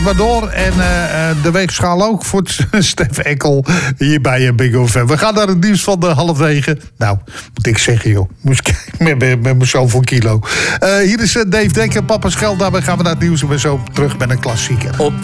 maar door. En de weegschaal ook voor Stef Ekkel hier bij Big FM. We gaan naar het nieuws van 8:30. Nou, moet ik zeggen, joh. Moest kijken met zoveel kilo. Hier is Dave Dekker, Papa Scheld. Daarbij gaan we naar het nieuws en we zo terug met een klassieker.